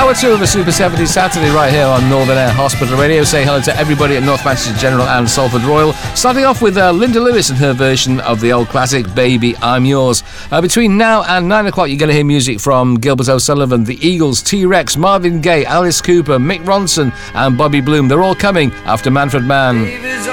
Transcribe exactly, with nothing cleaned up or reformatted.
Hour two of a Super seventies Saturday right here on Northern Air Hospital Radio. Say hello to everybody at North Manchester General and Salford Royal. Starting off with uh, Linda Lewis and her version of the old classic Baby I'm Yours. Uh, between now and nine o'clock you're going to hear music from Gilbert O'Sullivan, The Eagles, T-Rex, Marvin Gaye, Alice Cooper, Mick Ronson and Bobby Bloom. They're all coming after Manfred Mann.